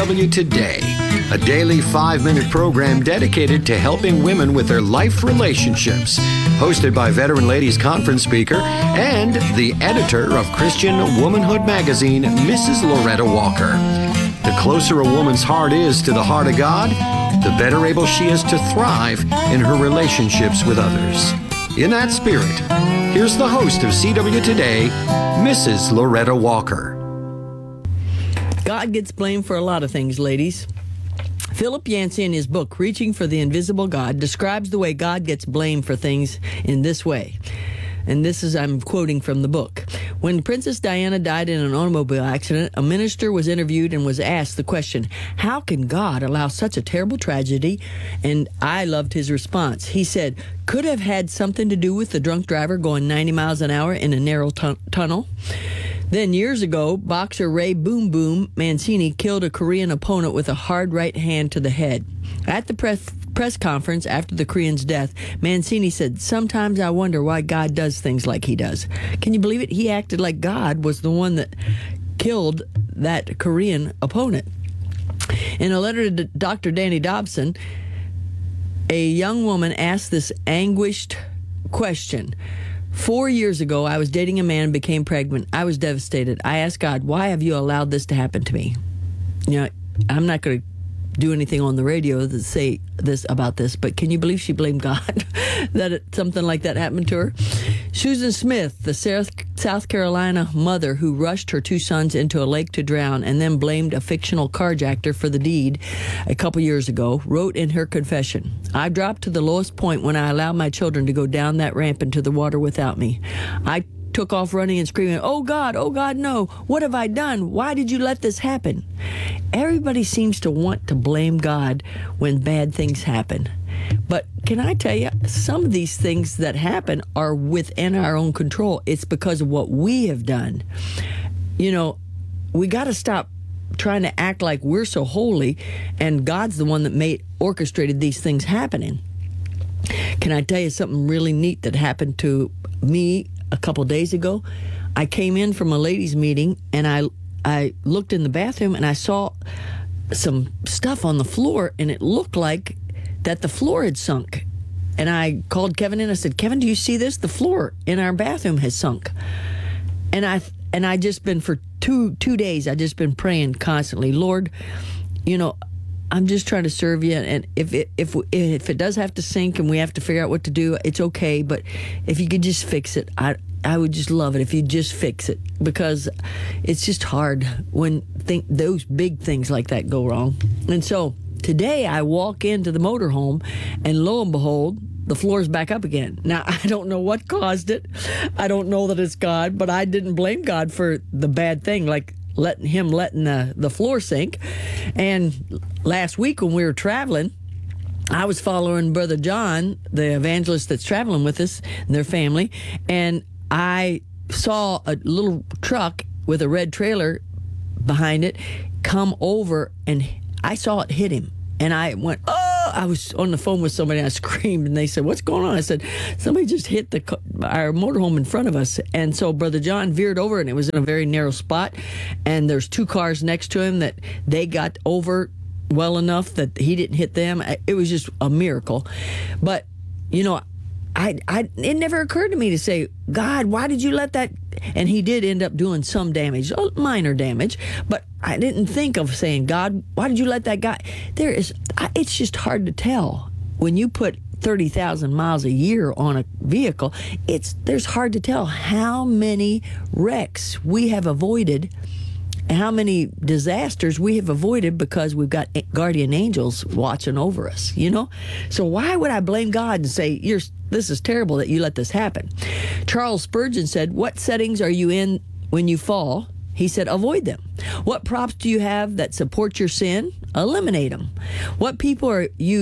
CW Today, a daily 5-minute program dedicated to helping women with their life relationships. Hosted by Veteran Ladies Conference speaker and the editor of Christian Womanhood magazine, Mrs. Loretta Walker. The closer a woman's heart is to the heart of God, the better able she is to thrive in her relationships with others. In that spirit, here's the host of CW Today, Mrs. Loretta Walker. God gets blamed for a lot of things, ladies. Philip Yancey, in his book, Reaching for the Invisible God, describes the way God gets blamed for things in this way. And this is, I'm quoting from the book. When Princess Diana died in an automobile accident, a minister was interviewed and was asked the question, how can God allow such a terrible tragedy? And I loved his response. He said, could have had something to do with the drunk driver going 90 miles an hour in a narrow tunnel. Then years ago, boxer Ray Boom Boom Mancini killed a Korean opponent with a hard right hand to the head. At the press conference after the Korean's death, Mancini said, sometimes I wonder why God does things like he does. Can you believe it? He acted like God was the one that killed that Korean opponent. In a letter to Dr. Danny Dobson, a young woman asked this anguished question. 4 years ago, I was dating a man and became pregnant. I was devastated. I asked God, why have you allowed this to happen to me? You know, I'm not going to do anything on the radio to say this about this, but can you believe she blamed God that something like that happened to her? Susan Smith, the South Carolina mother who rushed her 2 sons into a lake to drown and then blamed a fictional carjacker for the deed a couple years ago, wrote in her confession, I dropped to the lowest point when I allowed my children to go down that ramp into the water without me. I took off running and screaming, oh God, no, what have I done? Why did you let this happen? Everybody seems to want to blame God when bad things happen. But can I tell you, some of these things that happen are within our own control. It's because of what we have done. You know, we got to stop trying to act like we're so holy and God's the one that orchestrated these things happening. Can I tell you something really neat that happened to me a couple days ago? I came in from a ladies' meeting and I looked in the bathroom and I saw some stuff on the floor and it looked like that the floor had sunk. And I called Kevin in. I said, Kevin, do you see this? The floor in our bathroom has sunk. And I just been for two days, I just been praying constantly, Lord, you know, I'm just trying to serve you. And if it does have to sink and we have to figure out what to do, it's okay. But if you could just fix it, I would just love it if you just fix it, because it's just hard when those big things like that go wrong. And so today I walk into the motorhome and lo and behold, the floor's back up again. Now, I don't know what caused it. I don't know that it's God, but I didn't blame God for the bad thing, like letting the floor sink. And last week when we were traveling, I was following Brother John, the evangelist that's traveling with us and their family, and I saw a little truck with a red trailer behind it come over, and I saw it hit him. And I went, oh! I was on the phone with somebody, and I screamed, and they said, what's going on? I said, somebody just hit our motorhome in front of us. And so Brother John veered over, and it was in a very narrow spot, and there's 2 cars next to him that they got over well enough that he didn't hit them. It was just a miracle. But, you know, it never occurred to me to say, God, why did you let that? And he did end up doing some damage, minor damage, but I didn't think of saying, God, why did you let that guy? It's just hard to tell. When you put 30,000 miles a year on a vehicle, there's hard to tell how many wrecks we have avoided, how many disasters we have avoided because we've got guardian angels watching over us, you know? So why would I blame God and say, this is terrible that you let this happen? Charles Spurgeon said, what settings are you in when you fall? He said, avoid them. What props do you have that support your sin? Eliminate them. What people are you